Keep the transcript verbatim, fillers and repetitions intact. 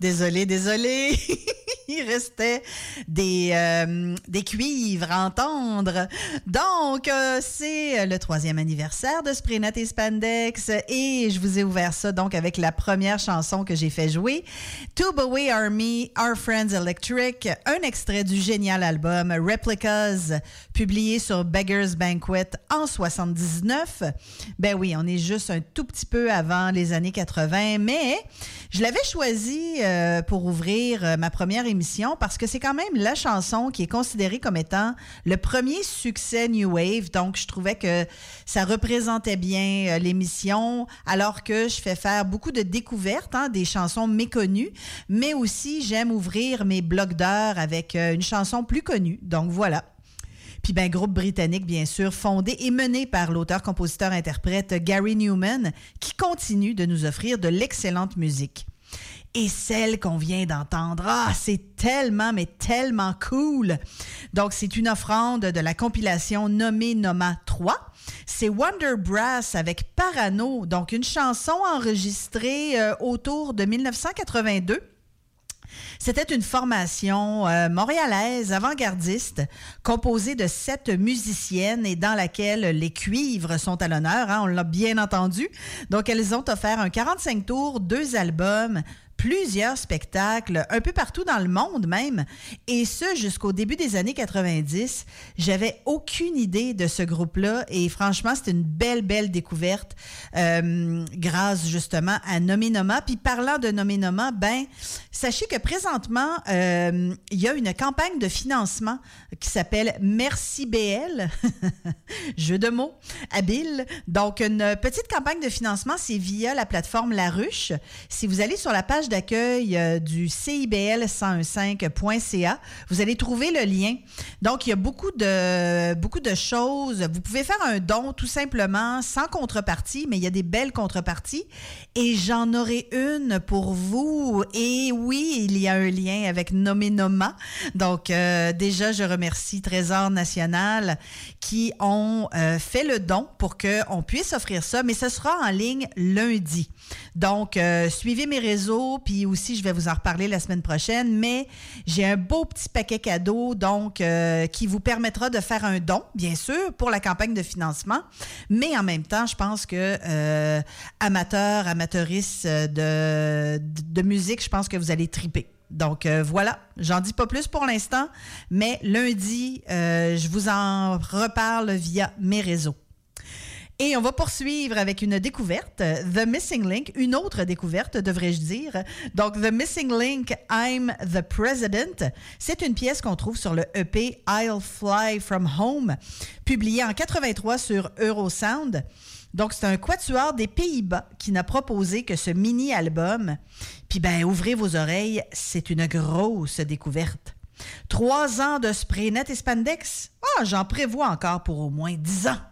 désolé, désolé. Il restait des, euh, des cuivres à entendre. Donc, euh, c'est le troisième anniversaire de Spraynet et Spandex et je vous ai ouvert ça donc avec la première chanson que j'ai fait jouer, Tube Away Army, Our Friends Electric, un extrait du génial album Replicas, publié sur Beggar's Banquet en soixante-dix-neuf. Ben oui, on est juste un tout petit peu avant les années quatre-vingts, mais je l'avais choisi euh, pour ouvrir euh, ma première émission parce que c'est quand même la chanson qui est considérée comme étant le premier succès New Wave. Donc, je trouvais que ça représentait bien euh, l'émission, alors que je fais faire beaucoup de découvertes, hein, des chansons méconnues, mais aussi j'aime ouvrir mes blocs d'heures avec euh, une chanson plus connue. Donc, voilà. Puis, ben, groupe britannique, bien sûr, fondé et mené par l'auteur-compositeur-interprète Gary Newman, qui continue de nous offrir de l'excellente musique. Et celle qu'on vient d'entendre, ah, c'est tellement, mais tellement cool. Donc, c'est une offrande de la compilation Nommé Noma trois. C'est Wonder Brass avec Parano, donc une chanson enregistrée euh, autour de dix-neuf cent quatre-vingt-deux. C'était une formation euh, montréalaise avant-gardiste composée de sept musiciennes et dans laquelle les cuivres sont à l'honneur, hein, on l'a bien entendu. Donc, elles ont offert un quarante-cinq tours, deux albums, plusieurs spectacles, un peu partout dans le monde même, et ce jusqu'au début des années quatre-vingt-dix. J'avais aucune idée de ce groupe-là et franchement, c'était une belle, belle découverte euh, grâce justement à Nommé Noma. Puis parlant de Nommé Noma, ben, sachez que présentement, euh, il y a une campagne de financement qui s'appelle Merci B L, jeu de mots, habile. Donc, une petite campagne de financement, c'est via la plateforme La Ruche. Si vous allez sur la page d'accueil euh, du C I B L cent quinze point C A, vous allez trouver le lien. Donc, il y a beaucoup de, beaucoup de choses. Vous pouvez faire un don tout simplement sans contrepartie, mais il y a des belles contreparties et j'en aurai une pour vous. Et oui, il y a un lien avec Nommé Noma. Donc, euh, déjà, je remercie Trésor National qui ont euh, fait le don pour qu'on puisse offrir ça, mais ce sera en ligne lundi. Donc, euh, suivez mes réseaux, puis aussi, je vais vous en reparler la semaine prochaine, mais j'ai un beau petit paquet cadeau, donc, euh, qui vous permettra de faire un don, bien sûr, pour la campagne de financement, mais en même temps, je pense que euh, amateurs, amateuristes de, de musique, je pense que vous allez triper. Donc, euh, voilà, j'en dis pas plus pour l'instant, mais lundi, euh, je vous en reparle via mes réseaux. Et on va poursuivre avec une découverte, The Missing Link, une autre découverte, devrais-je dire. Donc, The Missing Link, I'm the President, c'est une pièce qu'on trouve sur le E P I'll Fly From Home, publié en quatre-vingt-trois sur Eurosound. Donc, c'est un quatuor des Pays-Bas qui n'a proposé que ce mini-album. Puis, ben, ouvrez vos oreilles, c'est une grosse découverte. Trois ans de Spraynet et Spandex, ah, j'en prévois encore pour au moins dix ans.